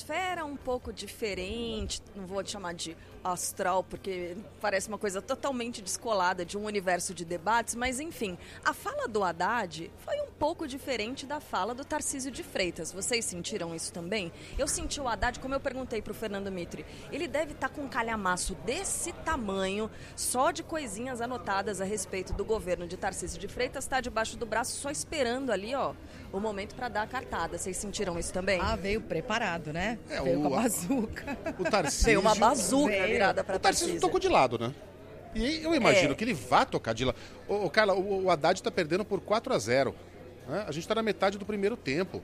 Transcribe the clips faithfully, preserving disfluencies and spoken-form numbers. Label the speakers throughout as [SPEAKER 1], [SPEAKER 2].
[SPEAKER 1] atmosfera um pouco diferente, não vou te chamar de astral, porque parece uma coisa totalmente descolada de um universo de debates, mas enfim, a fala do Haddad foi um pouco diferente da fala do Tarcísio de Freitas. Vocês sentiram isso também? Eu senti o Haddad, como eu perguntei para o Fernando Mitre, ele deve estar com um calhamaço desse tamanho, só de coisinhas anotadas a respeito do governo de Tarcísio de Freitas, está debaixo do braço, só esperando ali, ó, o momento para dar a cartada. Vocês sentiram isso também?
[SPEAKER 2] Ah, veio preparado, né?
[SPEAKER 3] É,
[SPEAKER 2] veio
[SPEAKER 3] o,
[SPEAKER 2] com a bazuca.
[SPEAKER 3] O Tarcísio...
[SPEAKER 1] Veio uma bazuca
[SPEAKER 2] veio.
[SPEAKER 1] virada para
[SPEAKER 3] O Tarcísio tocou de lado, né? E eu imagino é. que ele vá tocar de lado. Ô, ô, Carla, o, o Haddad está perdendo por quatro a zero. Né? A gente está na metade do primeiro tempo.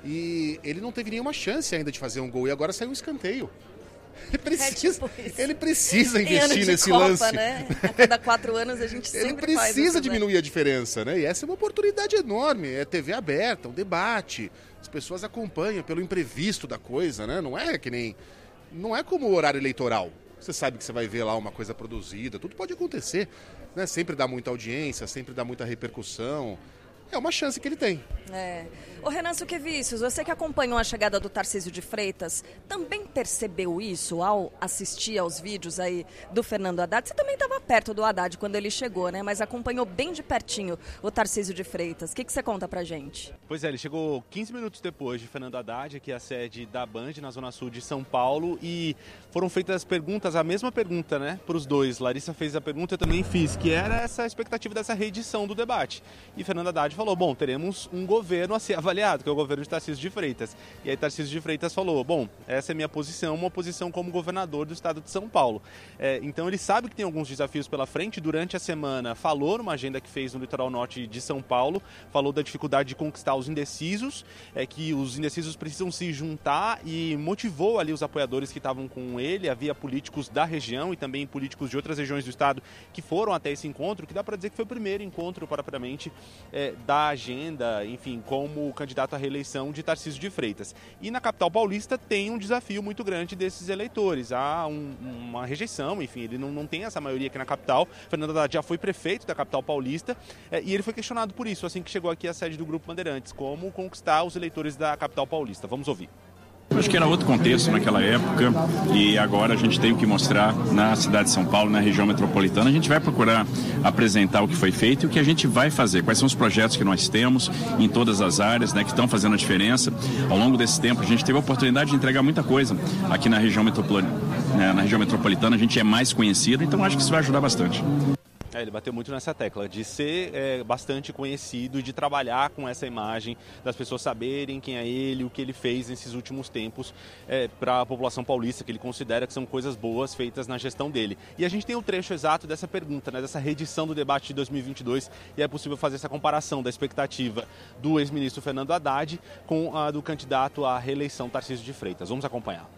[SPEAKER 3] E ele não teve nenhuma chance ainda de fazer um gol. E agora saiu um escanteio. Ele precisa, é tipo ele precisa investir nesse
[SPEAKER 1] Copa,
[SPEAKER 3] lance.
[SPEAKER 1] Né? A cada quatro anos a gente sempre
[SPEAKER 3] Ele precisa
[SPEAKER 1] faz
[SPEAKER 3] diminuir
[SPEAKER 1] né?
[SPEAKER 3] a diferença, né? E essa é uma oportunidade enorme. É T V aberta, um debate. As pessoas acompanham pelo imprevisto da coisa, né? Não é que nem... Não é como o horário eleitoral. Você sabe que você vai ver lá uma coisa produzida. Tudo pode acontecer, né? Sempre dá muita audiência, sempre dá muita repercussão. É uma chance que ele tem.
[SPEAKER 1] É. Ô Renan Suquevicius, você que acompanhou a chegada do Tarcísio de Freitas, também percebeu isso ao assistir aos vídeos aí do Fernando Haddad? Você também estava perto do Haddad quando ele chegou, né? Mas acompanhou bem de pertinho o Tarcísio de Freitas. O que, que você conta pra gente?
[SPEAKER 4] Pois é, ele chegou quinze minutos depois de Fernando Haddad, aqui é a sede da Band, na Zona Sul de São Paulo, e foram feitas perguntas, a mesma pergunta, né, para os dois. Larissa fez a pergunta, eu também fiz, que era essa expectativa dessa reedição do debate. E Fernando Haddad falou, bom, teremos um governo a ser avaliado, que é o governo de Tarcísio de Freitas. E aí Tarcísio de Freitas falou, bom, essa é minha posição, uma posição como governador do estado de São Paulo. É, então ele sabe que tem alguns desafios pela frente. Durante a semana falou numa agenda que fez no litoral norte de São Paulo, falou da dificuldade de conquistar os indecisos, é que os indecisos precisam se juntar, e motivou ali os apoiadores que estavam com ele. Havia políticos da região e também políticos de outras regiões do estado que foram até esse encontro, que dá para dizer que foi o primeiro encontro propriamente é, da agenda, enfim, como candidato à reeleição de Tarcísio de Freitas. E na capital paulista tem um desafio muito grande desses eleitores. Há um, uma rejeição, enfim, ele não, não tem essa maioria aqui na capital. Fernando Haddad já foi prefeito da capital paulista é, e ele foi questionado por isso, assim que chegou aqui à sede do Grupo Bandeirantes, como conquistar os eleitores da capital paulista. Vamos ouvir.
[SPEAKER 5] Acho que era outro contexto naquela época e agora a gente tem o que mostrar na cidade de São Paulo, na região metropolitana. A gente vai procurar apresentar o que foi feito e o que a gente vai fazer, quais são os projetos que nós temos em todas as áreas, né, que estão fazendo a diferença. Ao longo desse tempo a gente teve a oportunidade de entregar muita coisa aqui na região metropolitana, né, na região metropolitana a gente é mais conhecido, então acho que isso vai ajudar bastante.
[SPEAKER 4] É, ele bateu muito nessa tecla de ser é, bastante conhecido e de trabalhar com essa imagem, das pessoas saberem quem é ele, o que ele fez nesses últimos tempos é, para a população paulista, que ele considera que são coisas boas feitas na gestão dele. E a gente tem o trecho exato dessa pergunta, né, dessa reedição do debate de dois mil e vinte e dois, e é possível fazer essa comparação da expectativa do ex-ministro Fernando Haddad com a do candidato à reeleição Tarcísio de Freitas. Vamos acompanhar.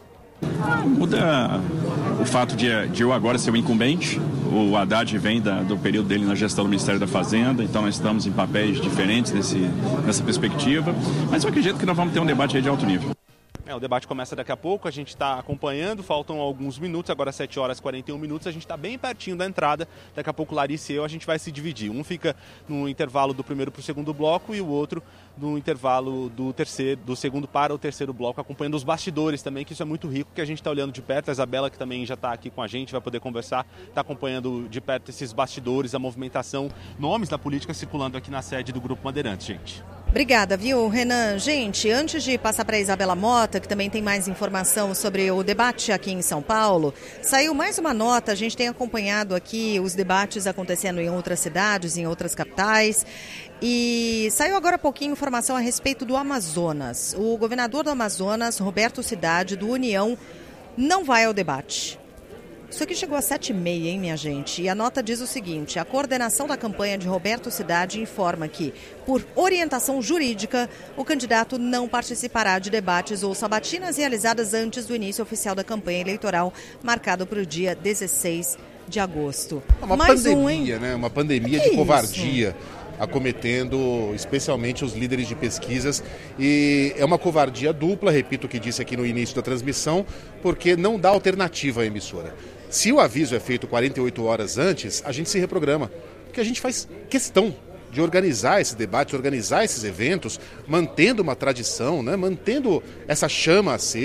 [SPEAKER 5] Muda o fato de, de eu agora ser o incumbente. O Haddad vem da, do período dele na gestão do Ministério da Fazenda, então nós estamos em papéis diferentes nesse, nessa perspectiva, mas eu acredito que nós vamos ter um debate aí de alto nível.
[SPEAKER 4] É, o debate começa daqui a pouco, a gente está acompanhando, faltam alguns minutos, agora sete horas e quarenta e um minutos, a gente está bem pertinho da entrada, daqui a pouco Larissa e eu, a gente vai se dividir. Um fica no intervalo do primeiro para o segundo bloco e o outro no intervalo do terceiro, do segundo para o terceiro bloco, acompanhando os bastidores também, que isso é muito rico, que a gente está olhando de perto. A Isabela, que também já está aqui com a gente, vai poder conversar, está acompanhando de perto esses bastidores, a movimentação, nomes da política circulando aqui na sede do Grupo Bandeirantes, gente.
[SPEAKER 2] Obrigada, viu, Renan? Gente, antes de passar para a Isabela Mota, que também tem mais informação sobre o debate aqui em São Paulo, saiu mais uma nota. A gente tem acompanhado aqui os debates acontecendo em outras cidades, em outras capitais. E saiu agora há pouquinho informação a respeito do Amazonas. O governador do Amazonas, Roberto Cidade, do União, não vai ao debate. Isso aqui chegou às sete e meia, hein, minha gente? E a nota diz o seguinte: a coordenação da campanha de Roberto Cidade informa que, por orientação jurídica, o candidato não participará de debates ou sabatinas realizadas antes do início oficial da campanha eleitoral, marcado para o dia dezesseis de agosto.
[SPEAKER 3] Uma
[SPEAKER 2] Mais
[SPEAKER 3] pandemia,
[SPEAKER 2] um,
[SPEAKER 3] né? Uma pandemia
[SPEAKER 2] que
[SPEAKER 3] de covardia. Acometendo especialmente os líderes de pesquisas, e é uma covardia dupla, repito o que disse aqui no início da transmissão, porque não dá alternativa à emissora. Se o aviso é feito quarenta e oito horas antes, a gente se reprograma, porque a gente faz questão de organizar esses debates, organizar esses eventos, mantendo uma tradição, né? Mantendo essa chama acesa.